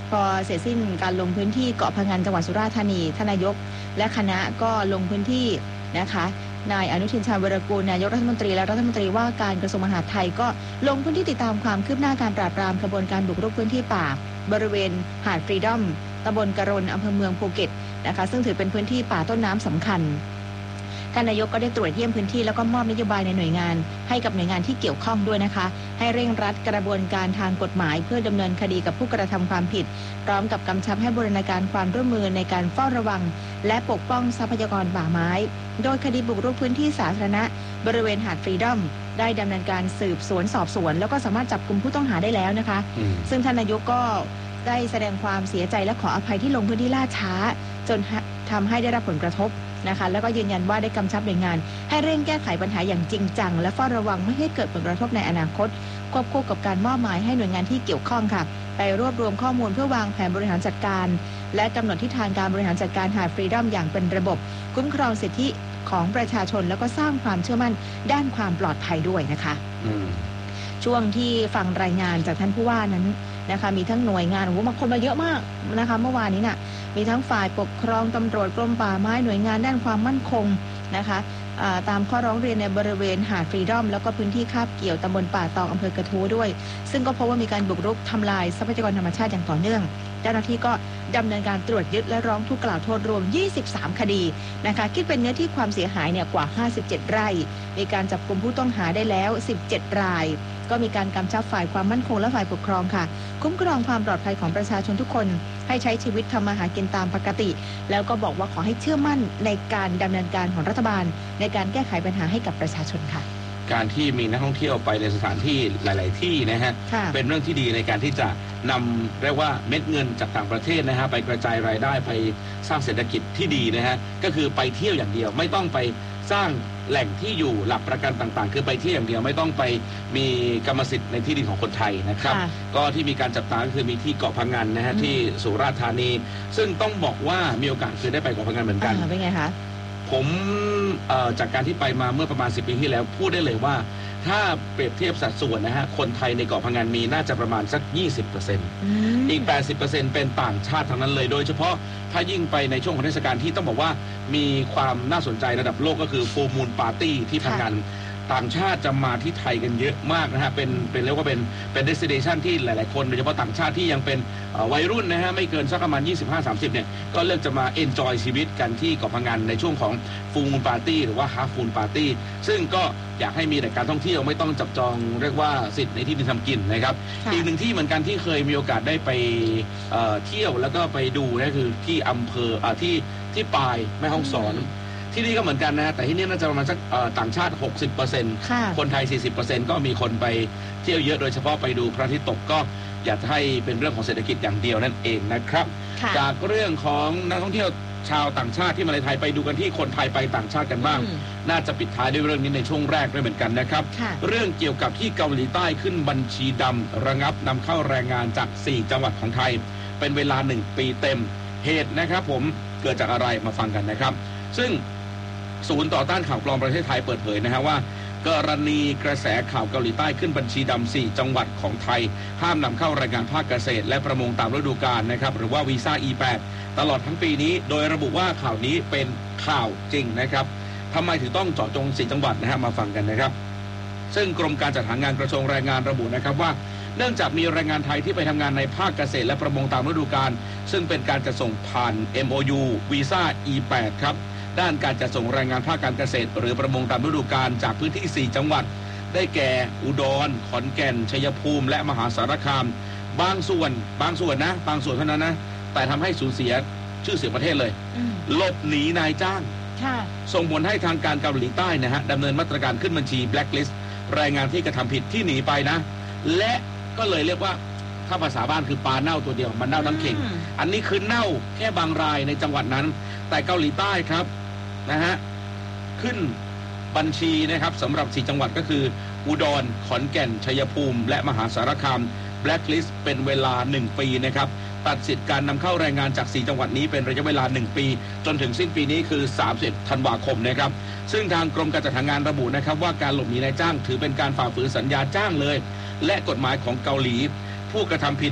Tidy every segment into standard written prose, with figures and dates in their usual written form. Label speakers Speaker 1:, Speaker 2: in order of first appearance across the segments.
Speaker 1: พอเสร็จสิ้นการลงพื้นที่เกาะพะงันจังหวัดสุราษฎร์ธานีท่านนายกและคณะก็ลงพื้นที่นะคะนายอนุทินชาญวีรกูลนายกรัฐมนตรีและรัฐมนตรีว่าการกระทรวงมหาดไทยก็ลงพื้นที่ติดตามความคืบหน้าการปราบปรามขบวนการบุกรุกพื้นที่ป่าบริเวณหาดฟรีดอมตำบลกะรนอำเภอเมืองภูเก็ตนะคะซึ่งถือเป็นพื้นที่ป่าต้นน้ำสำคัญท่านนายกก็ได้ตรวจเยี่ยมพื้นที่แล้วก็มอบนโยบายในหน่วยงานให้กับหน่วยงานที่เกี่ยวข้องด้วยนะคะให้เร่งรัดกระบวนการทางกฎหมายเพื่อดำเนินคดีกับผู้กระทำความผิดพร้อมกับกำชับให้บูรณาการความร่วมมือในการเฝ้าระวังและปกป้องทรัพยากรป่าไม้โดยคดีบุกรุกพื้นที่สาธารณะบริเวณหาดฟรีดอมได้ดำเนินการสืบสวนสอบสวนแล้วก็สามารถจับกุมผู้ต้องหาได้แล้วนะคะซึ่งท่านนายกก็ได้แสดงความเสียใจและขออภัยที่ลงพื้นที่ล่าช้าจนทำให้ได้รับผลกระทบนะคะแล้วก็ยืนยันว่าได้กำชับหน่วยงานให้เร่งแก้ไขปัญหาอย่างจริงจังและเฝ้าระวังไม่ให้เกิดผลกระทบในอนาคตควบคู่กับการมอบหมายให้หน่วยงานที่เกี่ยวข้องค่ะไปรวบรวมข้อมูลเพื่อวางแผนบริหารจัดการและกำหนดทิศทางการบริหารจัดการหาดฟรีดอมอย่างเป็นระบบคุ้มครองสิทธิของประชาชนแล้วก็สร้างความเชื่อมั่นด้านความปลอดภัยด้วยนะคะช่วงที่ฟังรายงานจากท่านผู้ว่านั้นนะคะมีทั้งหน่วยงานบางคนมาเยอะมากนะคะเมื่อวานนี้มีทั้งฝ่ายปกครองตำรวจกรมป่าไม้หน่วยงานด้านความมั่นคงนะคะตามข้อร้องเรียนในบริเวณหาดฟรีดอมแล้วก็พื้นที่คาบเกี่ยวตำบลป่าตองอำเภอกระทู้ด้วยซึ่งก็พบว่ามีการบุกรุกทำลายทรัพยากรธรรมชาติอย่างต่อเนื่องเจ้าหน้าที่ก็ดำเนินการตรวจยึดและร้องทุกข์กล่าวโทษรวม23คดีนะคะคิดเป็นเนื้อที่ความเสียหายกว่า57ไร่มีการจับกุมผู้ต้องหาได้แล้ว17รายก็มีการกำชับฝ่ายความมั่นคงและฝ่ายปกครองค่ะคุ้มครองความปลอดภัยของประชาชนทุกคนให้ใช้ชีวิตทำมาหากินตามปกติแล้วก็บอกว่าขอให้เชื่อมั่นในการดำเนินการของรัฐบาลในการแก้ไขปัญหาให้กับประชาชนค่ะ
Speaker 2: การที่มีนักท่องเที่ยวไปในสถานที่หลายๆที่นะฮะเป็นเรื่องที่ดีในการที่จะนำเรียกว่าเม็ดเงินจากต่างประเทศนะฮะไปกระจายรายได้ไปสร้างเศรษฐกิจที่ดีนะฮะก็คือไปเที่ยวอย่างเดียวไม่ต้องไปสร้างแหล่งที่อยู่หลักประกันต่างๆคือไปเที่ยวอย่างเดียวไม่ต้องไปมีกรรมสิทธิ์ในที่ดินของคนไทยนะครับก็ที่มีการจับตาก็คือมีที่เกาะพะงันนะฮะที่สุราษฎร์ธานีซึ่งต้องบอกว่ามีโอกาสคือได้ไปเกาะพะงันเหมือนกัน
Speaker 1: เป็นไงคะ
Speaker 2: ผมจากการที่ไปมาเมื่อประมาณ10 ปีที่แล้วพูดได้เลยว่าถ้าเปรียบเทียบสัดส่วนนะฮะคนไทยในเกาะพะงันมีน่าจะประมาณสัก 20% อีก 80% เป็นต่างชาติทั้งนั้นเลยโดยเฉพาะถ้ายิ่งไปในช่วงของเทศกาลที่ต้องบอกว่ามีความน่าสนใจระดับโลกก็คือฟูลมูนปาร์ตี้ที่พะงันต่างชาติจะมาที่ไทยกันเยอะมากนะฮะเป็นเรียกว่าเป็นเดสติเนชันที่หลายๆคนโดยเฉพาะต่างชาติที่ยังเป็นวัยรุ่นนะฮะไม่เกินสักประมาณ 25-30 เนี่ยก็เลือกจะมาเอนจอยชีวิตกันที่เกาะพะงันในช่วงของฟูลมูนปาร์ตี้หรือว่าฮาล์ฟมูนปาร์ตี้ซึ่งก็อยากให้มีแต่การท่องเที่ยวไม่ต้องจับจองเรียกว่าสิทธิ์ในที่ดินทำกินนะครับอีกหนึ่งที่เหมือนกันที่เคยมีโอกาสได้ไปเที่ยวแล้วก็ไปดูนะคือที่อำเภอที่ปายแม่ฮ่องสอนที่นี่ก็เหมือนกันนะแต่ที่นี่น่าจะประมาณสักต่างชาติ 60% คนไทย 40% ก็มีคนไปเที่ยวเยอะโดยเฉพาะไปดูพระอาทิตย์ตกก็อยากให้เป็นเรื่องของเศรษฐกิจอย่างเดียวนั่นเองนะครับจากเรื่องของนักท่องเที่ยวชาวต่างชาติที่มาในไทยไปดูกันที่คนไทยไปต่างชาติกันบ้างน่าจะปิดท้ายด้วยเรื่องนี้ในช่วงแรกด้วยเหมือนกันนะครับเรื่องเกี่ยวกับที่เกาหลีใต้ขึ้นบัญชีดำระงับนำเข้าแรงงานจาก4จังหวัดของไทยเป็นเวลา1 ปีเต็มเหตุนะครับผมเกิดจากอะไรมาฟังกันนะครับซึ่งศูนย์ต่อต้านข่าวปลอมประเทศไทยเปิดเผยนะฮะว่ากรณีกระแสข่าวเกาหลีใต้ขึ้นบัญชีดำ4จังหวัดของไทยห้ามนำเข้าแรงงานภาคเกษตรและประมงตามฤดูกาลนะครับหรือว่าวีซ่า E8 ตลอดทั้งปีนี้โดยระบุว่าข่าวนี้เป็นข่าวจริงนะครับทำไมถึงต้องเจาะจง4จังหวัดนะฮะมาฟังกันนะครับซึ่งกรมการจัดหางานกระทรวงแรงงานระบุนะครับว่าเนื่องจากมีแรงงานไทยที่ไปทำงานในภาคเกษตรและประมงตามฤดูกาลซึ่งเป็นการจัดส่งผ่าน MOU วีซ่า E8 ครับด้านการจัดส่งแรงงานภาคการเกษตรหรือประมงตามฤดูกาลจากพื้นที่4จังหวัดได้แก่อุดรขอนแก่นชัยภูมิและมหาสารคามบางส่วนเท่านั้นนะแต่ทำให้สูญเสียชื่อเสียงประเทศเลยหลบหนีนายจ้างส่งผลให้ทางการเกาหลีใต้นะฮะดำเนินมาตรการขึ้นบัญชีแบล็คลิสต์แรงงานที่กระทำผิดที่หนีไปนะและก็เลยเรียกว่าถ้าภาษาบ้านคือปลาเน่าตัวเดียวมันเน่าทั้งเข่งอันนี้คือเน่าแค่บางรายในจังหวัดนั้นแต่เกาหลีใต้ครับนะฮะขึ้นบัญชีนะครับสำหรับ4จังหวัดก็คืออุดรขอนแก่นชัยภูมิและมหาสารคามแบล็คลิสต์เป็นเวลา1 ปีนะครับตัดสิทธิ์การนำเข้าแรงงานจาก4จังหวัดนี้เป็นระยะเวลา1 ปีจนถึงสิ้นปีนี้คือ30 ธันวาคมนะครับซึ่งทางกรมการจัดหางานระบุนะครับว่าการหลบหนีนายจ้างถือเป็นการฝ่าฝืนสัญญาจ้างเลยและกฎหมายของเกาหลีผู้กระทำผิดถ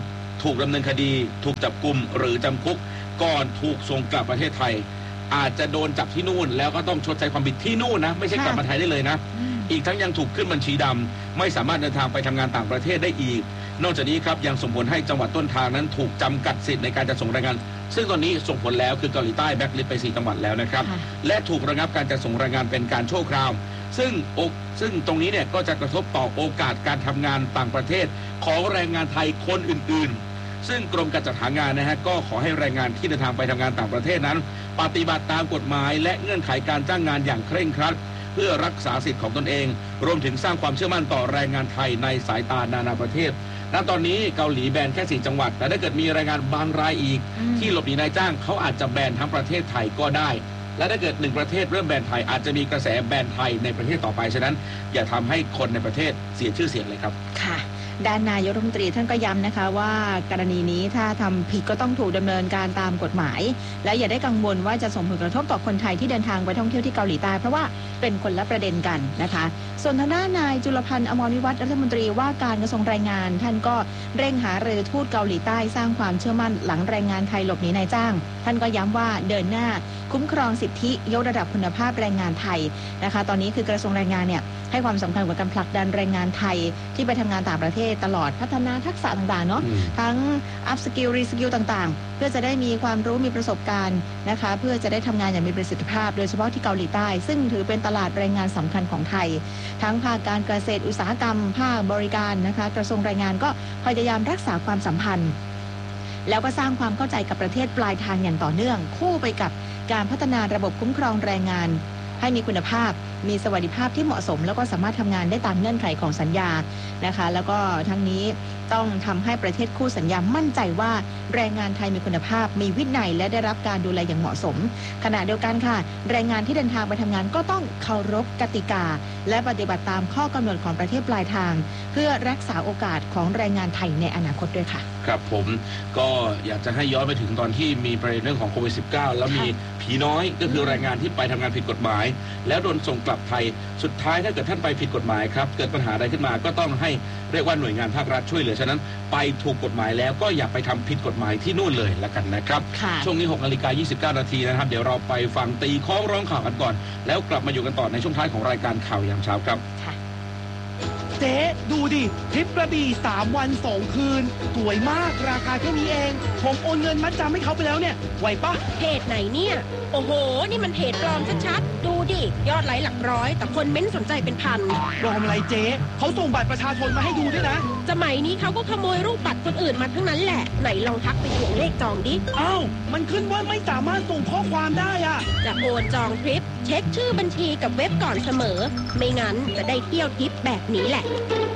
Speaker 2: ถูกดำเนินคดีถูกจับกุมหรือจำคุกก่อนถูกส่งกลับประเทศไทยอาจจะโดนจับที่นู่นแล้วก็ต้องชดใช้ความผิดที่นู่นนะไม่ใช่กลับมาไทยได้เลยนะอีกทั้งยังถูกขึ้นบัญชีดำไม่สามารถเดินทางไปทำงานต่างประเทศได้อีกนอกจากนี้ครับยังส่งผลให้จังหวัดต้นทางนั้นถูกจำกัดสิทธิ์ในการจัดส่งแรงงานซึ่งตอนนี้ส่งผลแล้วคือเกาหลีใต้แบล็คลิสต์ไป4จังหวัดแล้วนะครับและถูกระงับการจัดส่งแรงงานเป็นการชั่วคราวซึ่งตรงนี้เนี่ยก็จะกระทบต่อโอกาสการทำงานต่างประเทศของแรงงานไทยคนอื่นๆซึ่งกรมการจัดหางานนะฮะก็ขอให้แรงงานที่เดินทางไปทำงานต่างประเทศนั้นปฏิบัติตามกฎหมายและเงื่อนไขการจ้างงานอย่างเคร่งครัดเพื่อรักษาสิทธิ์ของตนเองรวมถึงสร้างความเชื่อมั่นต่อแรงงานไทยในสายตานานาประเทศณตอนนี้เกาหลีแบนแค่4จังหวัดแต่ถ้าเกิดมีแรงงานบางรายอีกที่หลบหนีนายจ้างเขาอาจจะแบนทั้งประเทศไทยก็ได้และถ้าเกิด1ประเทศเริ่มแบนไทยอาจจะมีกระแสแบนไทยในประเทศต่อไปฉะนั้นอย่าทำให้คนในประเทศเสียชื่อเสียงเลยครับ
Speaker 1: ค่ะด้านนายกรัฐมนตรีท่านก็ย้ำนะคะว่ากรณีนี้ถ้าทำผิดก็ต้องถูกดำเนินการตามกฎหมายและอย่าได้กังวลว่าจะส่งผลกระทบต่อคนไทยที่เดินทางไปท่องเที่ยวที่เกาหลีใต้เพราะว่าเป็นคนละประเด็นกันนะคะส่วนทางด้านนายจุลพันธ์อมรวิวัฒน์รัฐมนตรีว่าการกระทรวงแรงงานท่านก็เร่งหารือทูตเกาหลีใต้สร้างความเชื่อมั่นหลังแรงงานไทยหลบหนีนายจ้างท่านก็ย้ำว่าเดินหน้าคุ้มครองสิทธิยกระดับคุณภาพแรงงานไทยนะคะตอนนี้คือกระทรวงแรงงานเนี่ยให้ความสำคัญกับการผลักดันแรงงานไทยที่ไปทำงานต่างประเทศตลอดพัฒนาทักษะต่างๆเนาะทั้ง up skill re skill ต่างๆเพื่อจะได้มีความรู้มีประสบการณ์นะคะเพื่อจะได้ทำงานอย่างมีประสิทธิภาพโดยเฉพาะที่เกาหลีใต้ซึ่งถือเป็นตลาดแรงงานสำคัญของไทยทั้งภาคการเกษตรอุตสาหกรรมภาคบริการนะคะกระทรวงแรงงานก็พยายามรักษาความสัมพันธ์แล้วก็สร้างความเข้าใจกับประเทศปลายทางอย่างต่อเนื่องคู่ไปกับการพัฒนาระบบคุ้มครองแรงงานให้มีคุณภาพมีสวัสดิภาพที่เหมาะสมแล้วก็สามารถทำงานได้ตามเงื่อนไขของสัญญานะคะแล้วก็ทั้งนี้ต้องทำให้ประเทศคู่สัญญามั่นใจว่าแรงงานไทยมีคุณภาพมีวินัยและได้รับการดูแลอย่างเหมาะสมขณะเดียวกันค่ะแรงงานที่เดินทางไปทำงานก็ต้องเคารพกติกาและปฏิบัติตามข้อกำหนดของประเทศปลายทางเพื่อรักษาโอกาสของแรงงานไทยในอนาคตด้วยค่ะ
Speaker 2: ครับผมก็อยากจะให้ย้อนไปถึงตอนที่มีประเด็นเรื่องของโควิด -19 แล้วมีผีน้อยก็คือแรงงานที่ไปทำงานผิดกฎหมายแล้วโดนส่งกลับไทยสุดท้ายถ้าเกิดท่านไปผิดกฎหมายครับเกิดปัญหาอะไรขึ้นมาก็ต้องให้เรียกว่าหน่วยงานภาครัฐช่วยเหลือฉะนั้นไปถูกกฎหมายแล้วก็อย่าไปทำผิดกฎหมายที่นู่นเลยละกันนะครับช่วงนี้ 6:29 นาทีนะครับเดี๋ยวเราไปฟังตีข้องร้องข่าวกันก่อนแล้วกลับมาอยู่กันต่อในช่วงท้ายของรายการข่าวยามเช้าครับ
Speaker 3: เจ๊ดูดิทริปกระบี่3 วัน 2 คืนสวยมากราคาแค่นี้เองผมโอนเงินมัดจำให้เขาไปแล้วเนี่ยไหวปะ
Speaker 4: เพจไหนเนี่ยโอ้โหนี่มันเพจปลอมชัดๆดูดิยอดไลค์หลักร้อยแต่คนเม้นสนใจเป็นพัน
Speaker 3: ปลอมอะไรเจ๊เขาส่งบัตรประชาชนมาให้ดูด้วยนะ
Speaker 4: สมัยนี้เขาก็ขโมยรูปบัตรคนอื่นมาทั้งนั้นแหละไหนลองทักไปทวงเลขจองดิ
Speaker 3: อ้าวมันขึ้นว่าไม่สามารถส่งข้อความได้อะ
Speaker 4: จะโอนจองทริปเช็คชื่อบัญชีกับเว็บก่อนเสมอไม่งั้นจะได้เที่ยวทริปแบบนี้แหละ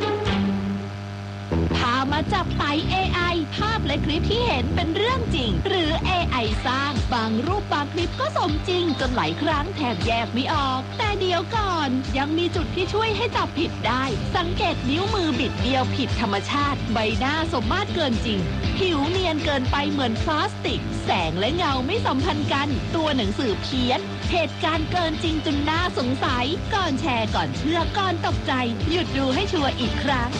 Speaker 5: พามาจับไต่ AI ภาพและคลิปที่เห็นเป็นเรื่องจริงหรือ AI สร้างบางรูปบางคลิปก็สมจริงจนหลายครั้งแทบแยกไม่ออกแต่เดี๋ยวก่อนยังมีจุดที่ช่วยให้จับผิดได้สังเกตนิ้วมือบิดเบี้ยวผิดธรรมชาติใบหน้าสมมาตรเกินจริงผิวเนียนเกินไปเหมือนพลาสติกแสงและเงาไม่สัมพันธ์กันตัวหนังสือเพี้ยนเหตุการณ์เกินจริงจนน่าสงสัยก่อนแชร์ก่อนเชื่อก่อนตกใจหยุดดูให้ชัวร์อีกครั้ง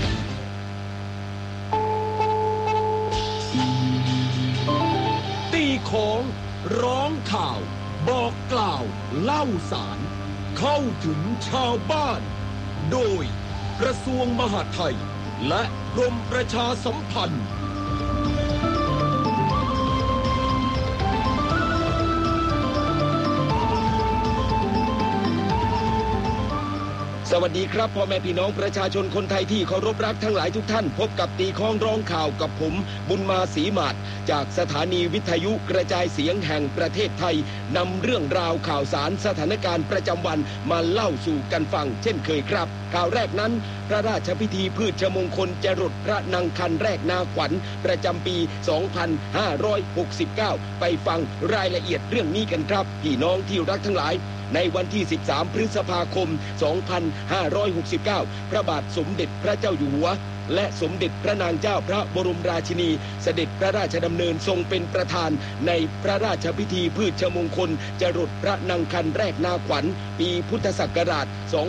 Speaker 6: ของร้องข่าวบอกกล่าวเล่าสารเข้าถึงชาวบ้านโดยกระทรวงมหาดไทยและกรมประชาสัมพันธ์
Speaker 7: สวัสดีครับพ่อแม่พี่น้องประชาชนคนไทยที่เคารพรักทั้งหลายทุกท่านพบกับตีข้องร้องข่าวกับผมบุญมาศรีมาศจากสถานีวิทยุกระจายเสียงแห่งประเทศไทยนำเรื่องราวข่าวสารสถานการณ์ประจำวันมาเล่าสู่กันฟังเช่นเคยครับข่าวแรกนั้นพระราชพิธีพืชมงคลจรดพระนางคันแรกนาขวัญประจำปี 2569 ไปฟังรายละเอียดเรื่องนี้กันครับพี่น้องที่รักทั้งหลายในวันที่ 13 พฤษภาคม 2569 พระบาทสมเด็จพระเจ้าอยู่หัวและสมเด็จพระนางเจ้าพระบรมราชินีเสด็จพระราชดำเนินทรงเป็นประธานในพระราชพิธีพืชมงคลจรดพระนางคันแรกนาขวัญปีพุทธศักราช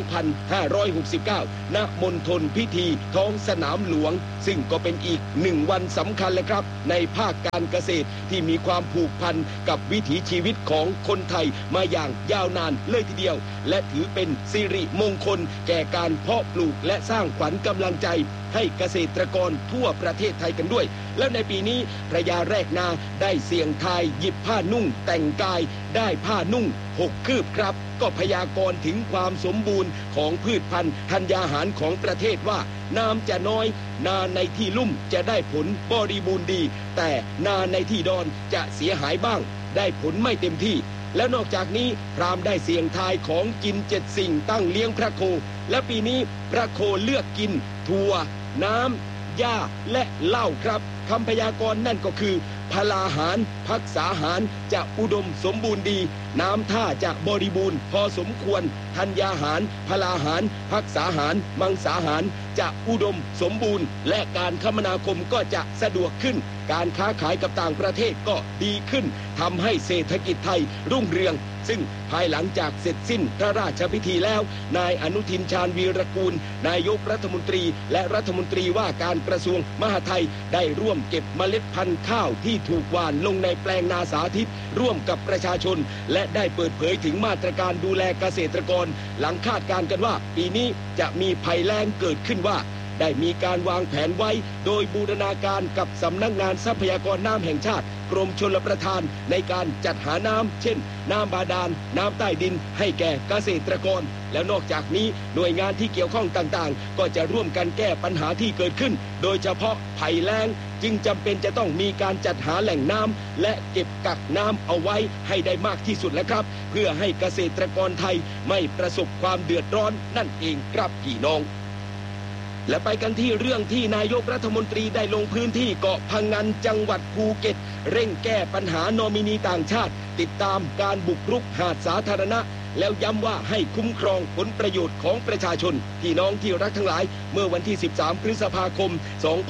Speaker 7: 2569 ณ มณฑลพิธีท้องสนามหลวงซึ่งก็เป็นอีกหนึ่งวันสำคัญเลยครับในภาคการเกษตรที่มีความผูกพันกับวิถีชีวิตของคนไทยมาอย่างยาวนานเลยทีเดียวและถือเป็นสิริมงคลแก่การเพาะปลูกและสร้างขวัญกำลังใจให้เกษตรกรทั่วประเทศไทยกันด้วยแล้วในปีนี้พระยาแรกนาได้เสี่ยงทายหยิบผ้านุ่งแต่งกายได้ผ้านุ่ง6 คืบครับก็พยากรณ์ถึงความสมบูรณ์ของพืชพันธุ์ธัญญาหารของประเทศว่าน้ำจะน้อยนาในที่ลุ่มจะได้ผลบริบูรณ์ดีแต่นาในที่ดอนจะเสียหายบ้างได้ผลไม่เต็มที่แล้วนอกจากนี้พราหมณ์ได้เสี่ยงทายของกิน7 สิ่งตั้งเลี้ยงพระโคและปีนี้พระโคเลือกกินถั่วน้ำหญ้าและเหล้าครับคำพยากรณ์นั่นก็คือพลาหารภักษาหารจะอุดมสมบูรณ์ดีน้ำท่าจะบริบูรณ์พอสมควรธัญญาหารพลาหารภักษาหารมังสาหารจะอุดมสมบูรณ์และการคมนาคมก็จะสะดวกขึ้นการค้าขายกับต่างประเทศก็ดีขึ้นทำให้เศรษฐกิจไทยรุ่งเรืองซึ่งภายหลังจากเสร็จสิ้นพระราชพิธีแล้วนายอนุทินชาญวีรกูลนายกรัฐมนตรีและรัฐมนตรีว่าการกระทรวงมหาดไทยได้ร่วมเก็บเมล็ดพันธุ์ข้าวที่ถูกหว่านลงในแปลงนาสาธิตร่วมกับประชาชนและได้เปิดเผยถึงมาตรการดูแลเกษตรกรหลังคาดการณ์กันว่าปีนี้จะมีภัยแล้งเกิดขึ้นว่าได้มีการวางแผนไว้โดยบูรณาการกับสำนักงานทรัพยากรน้ำแห่งชาติกรมชลประทานในการจัดหาน้ำเช่นน้ำบาดาลน้ำใต้ดินให้แก่เกษตรกรแล้วนอกจากนี้หน่วยงานที่เกี่ยวข้องต่างๆก็จะร่วมกันแก้ปัญหาที่เกิดขึ้นโดยเฉพาะภัยแล้งจึงจำเป็นจะต้องมีการจัดหาแหล่งน้ำและเก็บกักน้ำเอาไว้ให้ได้มากที่สุดแล้วครับเพื่อให้เกษตรกรไทยไม่ประสบความเดือดร้อนนั่นเองครับพี่น้องและไปกันที่เรื่องที่นายกรัฐมนตรีได้ลงพื้นที่เกาะพะงันจังหวัดภูเก็ตเร่งแก้ปัญหานอมินีต่างชาติติดตามการบุกรุกหาดสาธารณะแล้วย้ำว่าให้คุ้มครองผลประโยชน์ของประชาชนพี่น้องที่รักทั้งหลายเมื่อวันที่13 พฤษภาคม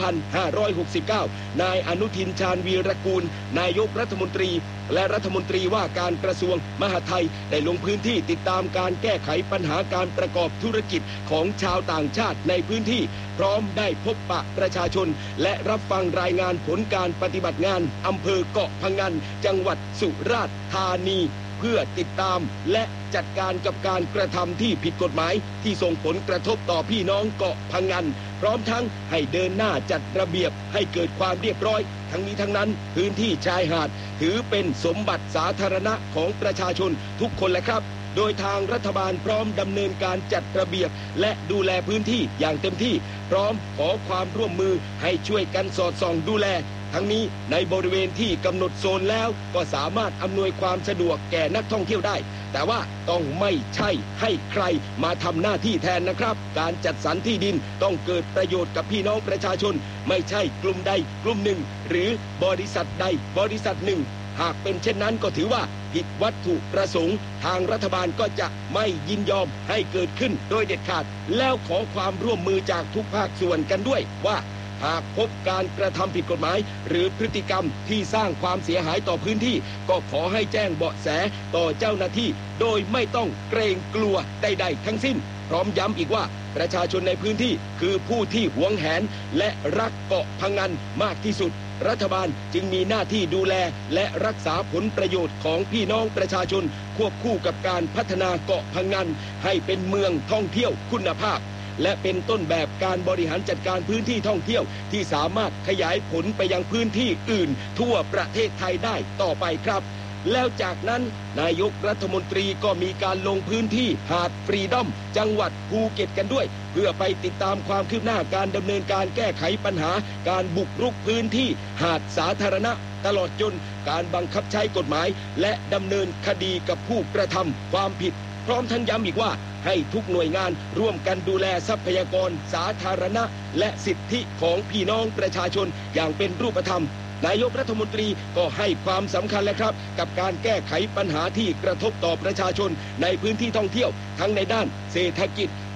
Speaker 7: 2569 นายอนุทินชาญวีรกูลนายกรัฐมนตรีและรัฐมนตรีว่าการกระทรวงมหาดไทยได้ลงพื้นที่ติดตามการแก้ไขปัญหาการประกอบธุรกิจของชาวต่างชาติในพื้นที่พร้อมได้พบปะประชาชนและรับฟังรายงานผลการปฏิบัติงานอำเภอเกาะพะงันจังหวัดสุราษฎร์ธานีเพื่อติดตามและจัดการกับการกระทำที่ผิดกฎหมายที่ส่งผลกระทบต่อพี่น้องเกาะพะงันพร้อมทั้งให้เดินหน้าจัดระเบียบให้เกิดความเรียบร้อยทั้งนี้ทั้งนั้นพื้นที่ชายหาดถือเป็นสมบัติสาธารณะของประชาชนทุกคนแหละครับโดยทางรัฐบาลพร้อมดำเนินการจัดระเบียบและดูแลพื้นที่อย่างเต็มที่พร้อมขอความร่วมมือให้ช่วยกันสอดส่องดูแลทั้งนี้ในบริเวณที่กำหนดโซนแล้วก็สามารถอำนวยความสะดวกแก่นักท่องเที่ยวได้แต่ว่าต้องไม่ใช่ให้ใครมาทำหน้าที่แทนนะครับการจัดสรรที่ดินต้องเกิดประโยชน์กับพี่น้องประชาชนไม่ใช่กลุ่มใดกลุ่มหนึ่งหรือบริษัทใดบริษัทหนึ่งหากเป็นเช่นนั้นก็ถือว่าผิดวัตถุประสงค์ทางรัฐบาลก็จะไม่ยินยอมให้เกิดขึ้นโดยเด็ดขาดแล้วขอความร่วมมือจากทุกภาคส่วนกันด้วยว่าหากพบการกระทำผิดกฎหมายหรือพฤติกรรมที่สร้างความเสียหายต่อพื้นที่ก็ขอให้แจ้งเบาะแสต่อเจ้าหน้าที่โดยไม่ต้องเกรงกลัวใดๆทั้งสิ้นพร้อมย้ำอีกว่าประชาชนในพื้นที่คือผู้ที่หวงแหนและรักเกาะพะงันมากที่สุดรัฐบาลจึงมีหน้าที่ดูแลและรักษาผลประโยชน์ของพี่น้องประชาชนควบคู่กับการพัฒนาเกาะพะงันให้เป็นเมืองท่องเที่ยวคุณภาพและเป็นต้นแบบการบริหารจัดการพื้นที่ท่องเที่ยวที่สามารถขยายผลไปยังพื้นที่อื่นทั่วประเทศไทยได้ต่อไปครับแล้วจากนั้นนายกรัฐมนตรีก็มีการลงพื้นที่หาดฟรีดอมจังหวัดภูเก็ตกันด้วยเพื่อไปติดตามความคืบหน้าการดำเนินการแก้ไขปัญหาการบุกรุกพื้นที่หาดสาธารณะตลอดจนการบังคับใช้กฎหมายและดำเนินคดีกับผู้กระทำความผิดพร้อมทั้งย้ำอีกว่าให้ทุกหน่วยงานร่วมกันดูแลทรัพยากรสาธารณะและสิทธิของพี่น้องประชาชนอย่างเป็นรูปธรรมนายกรัฐมนตรีก็ให้ความสำคัญและครับกับการแก้ไขปัญหาที่กระทบต่อประชาชนในพื้นที่ท่องเที่ยวทั้งในด้านเศรษฐกิจ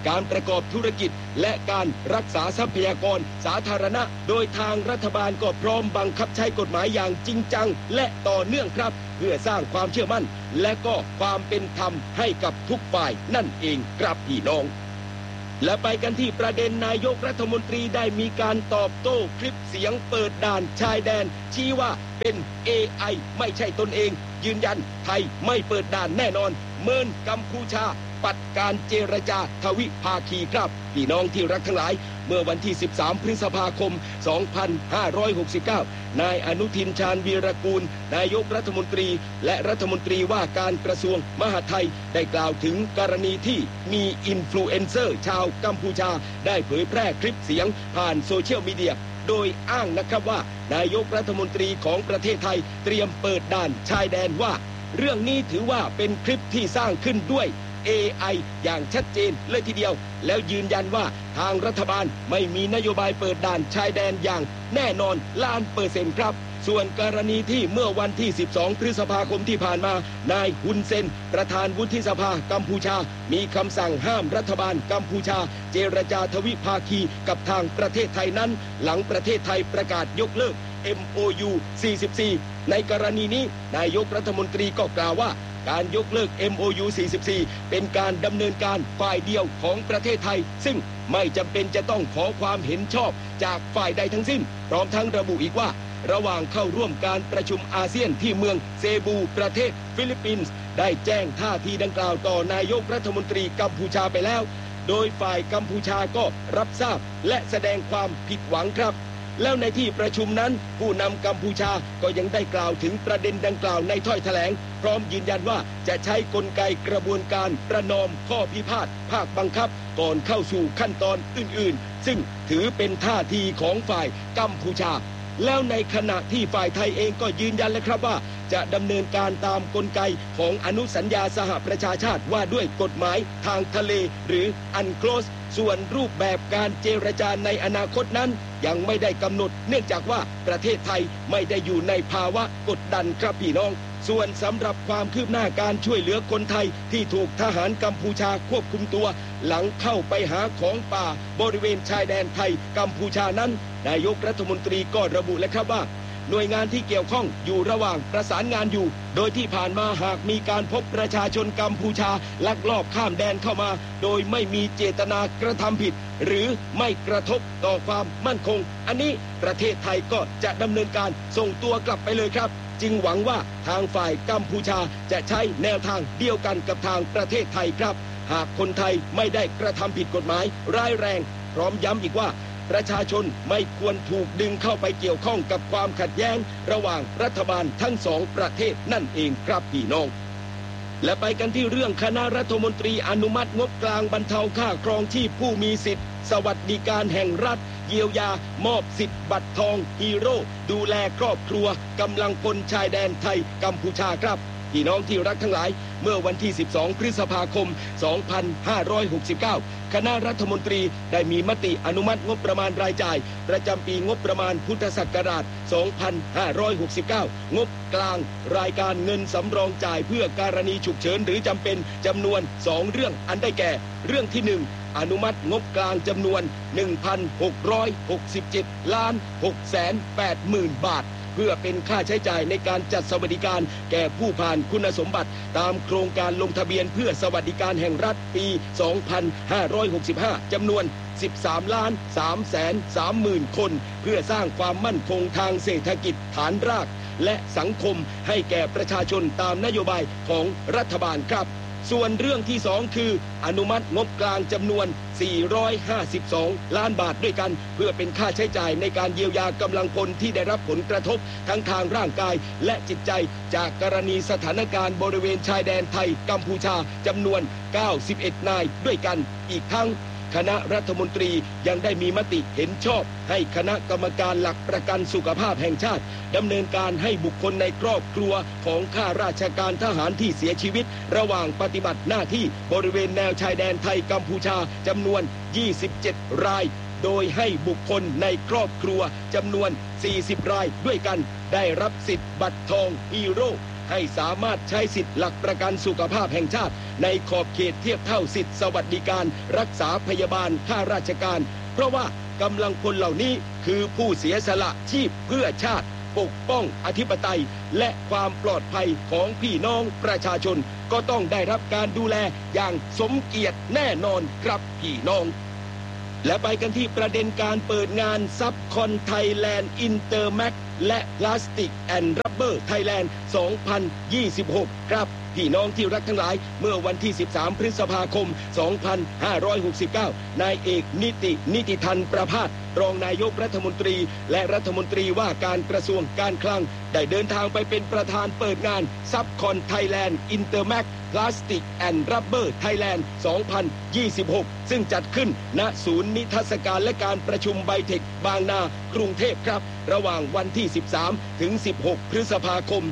Speaker 7: การประกอบธุรกิจและการรักษาทรัพยากรสาธารณะโดยทางรัฐบาลก็พร้อมบังคับใช้กฎหมายอย่างจริงจังและต่อเนื่องครับเพื่อสร้างความเชื่อมั่นและก็ความเป็นธรรมให้กับทุกฝ่ายนั่นเองครับพี่น้องและไปกันที่ประเด็นนายกรัฐมนตรีได้มีการตอบโต้คลิปเสียงเปิดด่านชายแดนชี้ว่าเป็น AI ไม่ใช่ตนเองยืนยันไทยไม่เปิดด่านแน่นอนเมินกัมพูชาปัดการเจรจาทวิภาคีครับพี่น้องที่รักทั้งหลายเมื่อวันที่ 13 พฤษภาคม 2569 นายอนุทินชาญวีรกูลนายกรัฐมนตรีและรัฐมนตรีว่าการกระทรวงมหาดไทยได้กล่าวถึงกรณีที่มีอินฟลูเอนเซอร์ชาวกัมพูชาได้เผยแพร่คลิปเสียงผ่านโซเชียลมีเดียโดยอ้างนะครับว่านายกรัฐมนตรีของประเทศไทยเตรียมเปิดด่านชายแดนว่าเรื่องนี้ถือว่าเป็นคลิปที่สร้างขึ้นด้วยAI อย่างชัดเจนเลยทีเดียวแล้วยืนยันว่าทางรัฐบาลไม่มีนโยบายเปิดด่านชายแดนอย่างแน่นอน1,000,000%ครับส่วนกรณีที่เมื่อวันที่ 12 พฤษภาคมที่ผ่านมานายฮุนเซนประธานวุฒิสภากัมพูชามีคำสั่งห้ามรัฐบาลกัมพูชาเจรจาทวิภาคีกับทางประเทศไทยนั้นหลังประเทศไทยประกาศยกเลิก MOU 44ในกรณีนี้นายกรัฐมนตรีก็กล่าวว่าการยกเลิก MOU 44เป็นการดำเนินการฝ่ายเดียวของประเทศไทยซึ่งไม่จำเป็นจะต้องขอความเห็นชอบจากฝ่ายใดทั้งสิ้นพร้อมทั้งระบุอีกว่าระหว่างเข้าร่วมการประชุมอาเซียนที่เมืองเซบูประเทศฟิลิปปินส์ได้แจ้งท่าทีดังกล่าวต่อนายกรัฐมนตรีกัมพูชาไปแล้วโดยฝ่ายกัมพูชาก็รับทราบและแสดงความผิดหวังครับแล้วในที่ประชุมนั้นผู้นำกัมพูชาก็ยังได้กล่าวถึงประเด็นดังกล่าวในถ้อยแถลงพร้อมยืนยันว่าจะใช้กลไกกระบวนการประนอมข้อพิพาทภาคบังคับก่อนเข้าสู่ขั้นตอนอื่นๆซึ่งถือเป็นท่าทีของฝ่ายกัมพูชาแล้วในขณะที่ฝ่ายไทยเองก็ยืนยันเลยครับว่าจะดำเนินการตามกลไกของอนุสัญญาสหประชาชาติว่าด้วยกฎหมายทางทะเลหรือ UNCLOS ส่วนรูปแบบการเจรจาในอนาคตนั้นยังไม่ได้กำหนดเนื่องจากว่าประเทศไทยไม่ได้อยู่ในภาวะกดดันครับพี่น้องส่วนสำหรับความคืบหน้าการช่วยเหลือคนไทยที่ถูกทหารกัมพูชาควบคุมตัวหลังเข้าไปหาของป่าบริเวณชายแดนไทยกัมพูชานั้นนายกรัฐมนตรีก็ระบุและครับว่าหน่วยงานที่เกี่ยวข้องอยู่ระหว่างประสานงานอยู่โดยที่ผ่านมาหากมีการพบประชาชนกัมพูชาลักลอบข้ามแดนเข้ามาโดยไม่มีเจตนากระทำผิดหรือไม่กระทบต่อความมั่นคงอันนี้ประเทศไทยก็จะดำเนินการส่งตัวกลับไปเลยครับจึงหวังว่าทางฝ่ายกัมพูชาจะใช้แนวทางเดียวกันกับทางประเทศไทยครับหากคนไทยไม่ได้กระทำผิดกฎหมายร้ายแรงพร้อมย้ำอีกว่าประชาชนไม่ควรถูกดึงเข้าไปเกี่ยวข้องกับความขัดแย้งระหว่างรัฐบาลทั้งสองประเทศนั่นเองครับพี่น้องและไปกันที่เรื่องคณะรัฐมนตรีอนุมัติงบกลางบรรเทาค่าครองชีพผู้มีสิทธิ์สวัสดิการแห่งรัฐเยียวยามอบสิทธิ์บัตรทองฮีโร่ดูแลครอบครัวกำลังพลชายแดนไทยกัมพูชาครับพี่น้องที่รักทั้งหลายเมื่อวันที่ 12 พฤษภาคม 2569 คณะรัฐมนตรีได้มีมติอนุมัติงบประมาณรายจ่ายประจำปีงบประมาณพุทธศักราช 2569 งบกลางรายการเงินสำรองจ่ายเพื่อการณีฉุกเฉินหรือจำเป็นจำนวน 2 เรื่องอันได้แก่เรื่องที่ 1 อนุมัติงบกลางจำนวน 1,667,680,000 บาทเพื่อเป็นค่าใช้จ่ายในการจัดสวัสดิการแก่ผู้ผ่านคุณสมบัติตามโครงการลงทะเบียนเพื่อสวัสดิการแห่งรัฐปี 2565 จำนวน 13,330,000 คนเพื่อสร้างความมั่นคงทางเศรษฐกิจฐานรากและสังคมให้แก่ประชาชนตามนโยบายของรัฐบาลครับส่วนเรื่องที่ 2 คืออนุมัติงบกลางจำนวน 452 ล้านบาทด้วยกันเพื่อเป็นค่าใช้จ่ายในการเยียวยากำลังพลที่ได้รับผลกระทบทั้งทางร่างกายและจิตใจจากกรณีสถานการณ์บริเวณชายแดนไทยกัมพูชาจำนวน 91 นายด้วยกันอีกทั้งคณะรัฐมนตรียังได้มีมติเห็นชอบให้คณะกรรมการหลักประกันสุขภาพแห่งชาติดำเนินการให้บุคคลในครอบครัวของข้าราชการทหารที่เสียชีวิตระหว่างปฏิบัติหน้าที่บริเวณแนวชายแดนไทยกัมพูชาจำนวน 27 รายโดยให้บุคคลในครอบครัวจำนวน 40 รายด้วยกันได้รับสิทธิ์บัตรทองฮีโร่ให้สามารถใช้สิทธิหลักประกันสุขภาพแห่งชาติในขอบเขตเทียบเท่าสิทธิสวัสดิการรักษาพยาบาลข้าราชการเพราะว่ากำลังพลเหล่านี้คือผู้เสียสละชีพเพื่อชาติปกป้องอธิปไตยและความปลอดภัยของพี่น้องประชาชนก็ต้องได้รับการดูแลอย่างสมเกียรติแน่นอนครับพี่น้องและไปกันที่ประเด็นการเปิดงานซับคอนไทยแลนด์อินเตอร์แม็กและพลาสติกแอนด์รับเบอร์ไทยแลนด์ 2026 ครับพี่น้องที่รักทั้งหลายเมื่อวันที่ 13 พฤษภาคม 2569 นายเอกนิติธันประภาสรองนายกรัฐมนตรีและรัฐมนตรีว่าการกระทรวงการคลังได้เดินทางไปเป็นประธานเปิดงานซับคอนไทยแลนด์อินเตอร์แม็กพลาสติกแอนด์รับเบอร์ไทยแลนด์ 2026 ซึ่งจัดขึ้นณศูนย์นิทรรศการและการประชุมไบเทคบางนากรุงเทพครับระหว่างวันที่ 13 ถึง 16 พฤษภาคม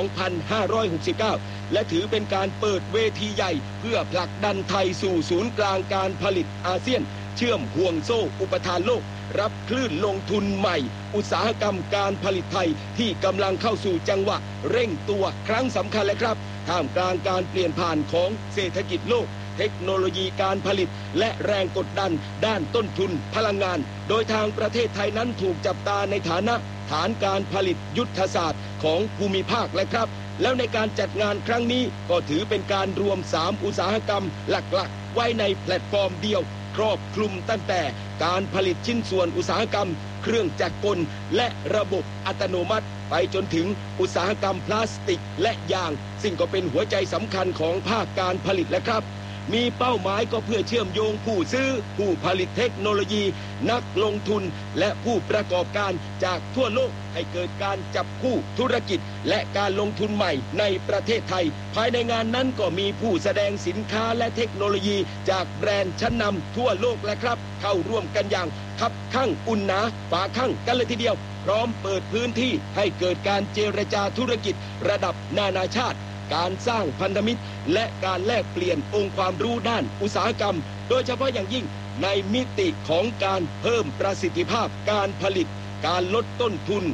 Speaker 7: 2569 และถือเป็นการเปิดเวทีใหญ่เพื่อผลักดันไทยสู่ศูนย์กลางการผลิตอาเซียนเชื่อมห่วงโซ่อุปทานโลกรับคลื่นลงทุนใหม่อุตสาหกรรมการผลิตไทยที่กำลังเข้าสู่จังหวะเร่งตัวครั้งสำคัญเลยครับท่ามกลางการเปลี่ยนผ่านของเศรษฐกิจโลกเทคโนโลยีการผลิตและแรงกดดันด้านต้นทุนพลังงานโดยทางประเทศไทยนั้นถูกจับตาในฐานะฐานการผลิตยุทธศาสตร์ของภูมิภาคและครับแล้วในการจัดงานครั้งนี้ก็ถือเป็นการรวม3อุตสาหกรรมหลักๆไว้ในแพลตฟอร์มเดียวครอบคลุมตั้งแต่การผลิตชิ้นส่วนอุตสาหกรรมเครื่องจักรกลและระบบอัตโนมัติไปจนถึงอุตสาหกรรมพลาสติกและยางซึ่งก็เป็นหัวใจสำคัญของภาคการผลิตและครับมีเป้าหมายก็เพื่อเชื่อมโยงผู้ซื้อผู้ผลิตเทคโนโลยีนักลงทุนและผู้ประกอบการจากทั่วโลกให้เกิดการจับคู่ธุรกิจและการลงทุนใหม่ในประเทศไทยภายในงานนั้นก็มีผู้แสดงสินค้าและเทคโนโลยีจากแบรนด์ชั้นนำทั่วโลกและครับเข้าร่วมกันอย่างคับคั่งอุ่นหนาฝาคั่งกันเลยทีเดียวพร้อมเปิดพื้นที่ให้เกิดการเจรจาธุรกิจระดับนานาชาติการสร้างพันธมิตรและการแลกเปลี่ยนองค์ความรู้ด้านอุตสาหกรรมโดยเฉพาะอย่างยิ่งในมิติของการเพิ่มประสิทธิภาพการผลิตการลดต้นทุน